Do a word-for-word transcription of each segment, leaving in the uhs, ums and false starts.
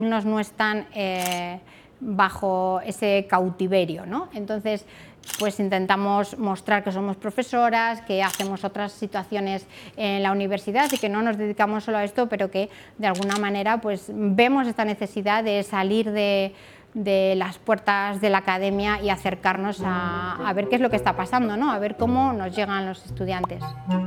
alumnos no están eh, bajo ese cautiverio, ¿no? Entonces, pues intentamos mostrar que somos profesoras, que hacemos otras situaciones en la universidad y que no nos dedicamos solo a esto, pero que de alguna manera pues vemos esta necesidad de salir de, de las puertas de la academia y acercarnos a, a ver qué es lo que está pasando, ¿no? A ver cómo nos llegan los estudiantes.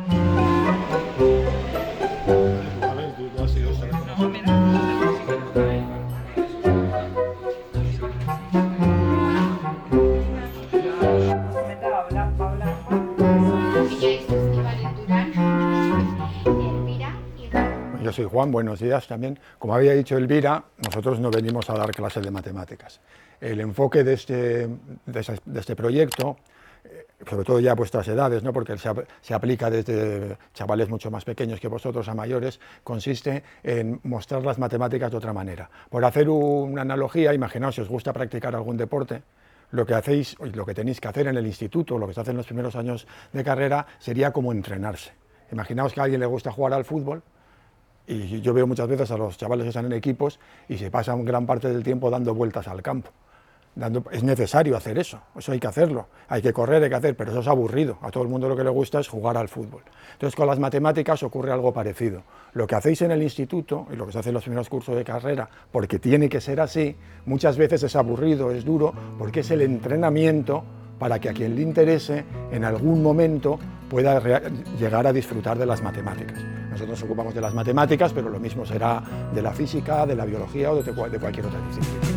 Yo soy Juan, buenos días también. Como había dicho Elvira, nosotros no venimos a dar clases de matemáticas. El enfoque de este, de este, de este proyecto, sobre todo ya a vuestras edades, ¿no? Porque se, se aplica desde chavales mucho más pequeños que vosotros a mayores, consiste en mostrar las matemáticas de otra manera. Por hacer una analogía, imaginaos si os gusta practicar algún deporte, lo que hacéis, lo que tenéis que hacer en el instituto, lo que se hace en los primeros años de carrera, sería como entrenarse. Imaginaos que a alguien le gusta jugar al fútbol, y yo veo muchas veces a los chavales que están en equipos y se pasan gran parte del tiempo dando vueltas al campo. Dando, es necesario hacer eso, eso hay que hacerlo, hay que correr, hay que hacer, pero eso es aburrido, a todo el mundo lo que le gusta es jugar al fútbol. Entonces con las matemáticas ocurre algo parecido. Lo que hacéis en el instituto y lo que se hace en los primeros cursos de carrera, porque tiene que ser así, muchas veces es aburrido, es duro, porque es el entrenamiento para que a quien le interese en algún momento pueda llegar a disfrutar de las matemáticas. Nosotros nos ocupamos de las matemáticas, pero lo mismo será de la física, de la biología o de, de cualquier otra disciplina.